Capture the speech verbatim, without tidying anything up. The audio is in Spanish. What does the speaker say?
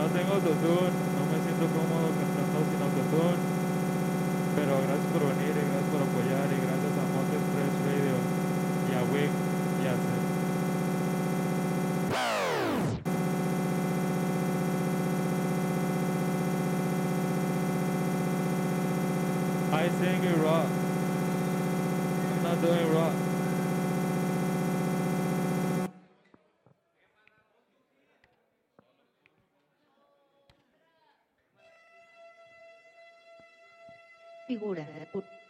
no tengo autotune, no me siento cómodo cantando sin autotune, pero gracias por venir y gracias por apoyar y gracias a Monte Express Radio y a Wig y a Seth. I sing it rock. I'm not doing rock. Figura de